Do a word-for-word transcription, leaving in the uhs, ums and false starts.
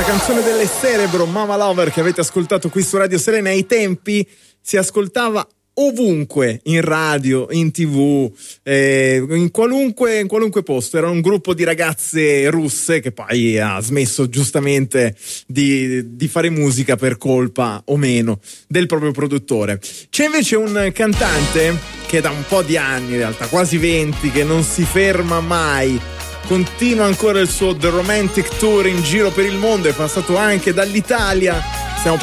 canzone delle Cerebro, Mama Lover, che avete ascoltato qui su Radio Serena. Ai tempi si ascoltava ovunque, in radio, in tv, eh, in qualunque in qualunque posto. Era un gruppo di ragazze russe che poi ha smesso giustamente di, di fare musica per colpa o meno del proprio produttore. C'è invece un cantante che da un po' di anni, in realtà quasi venti, che non si ferma mai, continua ancora il suo The Romantic Tour in giro per il mondo, è passato anche dall'Italia.